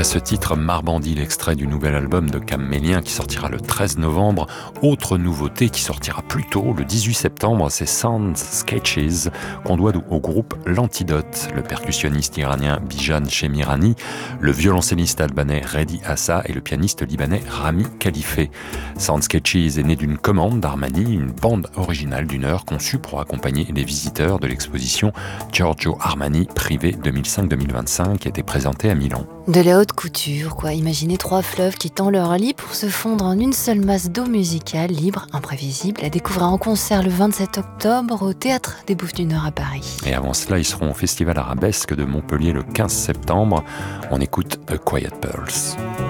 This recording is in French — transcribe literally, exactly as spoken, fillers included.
Après ce titre, Marbandi, l'extrait du nouvel album de Cammélien qui sortira le treize novembre. Autre nouveauté qui sortira plus tôt, le dix-huit septembre, c'est Sound Sketches, qu'on doit au groupe L'Antidote. Le percussionniste iranien Bijan Shemirani, le violoncelliste albanais Redi Assa et le pianiste libanais Rami Khalifé. Sound Sketches est né d'une commande d'Armani, une bande originale d'une heure conçue pour accompagner les visiteurs de l'exposition Giorgio Armani Privé deux mille cinq deux mille vingt-cinq qui a été présentée à Milan. De la haute couture, quoi. Imaginez trois fleuves qui tendent leur lit pour se fondre en une seule masse d'eau musicale, libre, imprévisible, à découvrir en concert le vingt-sept octobre au Théâtre des Bouffes du Nord à Paris. Et avant cela, ils seront au Festival Arabesque de Montpellier le quinze septembre. On écoute A Quiet Pulse.